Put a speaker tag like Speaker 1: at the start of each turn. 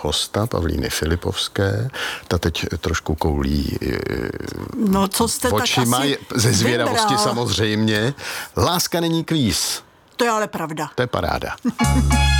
Speaker 1: hosta, Pavlíny Filipovské. Ta teď trošku koulí
Speaker 2: no, co jste
Speaker 1: očima,
Speaker 2: tak asi
Speaker 1: ze zvědavosti
Speaker 2: vybral.
Speaker 1: samozřejmě. Láska není kvíz.
Speaker 2: To je ale pravda.
Speaker 1: To je paráda.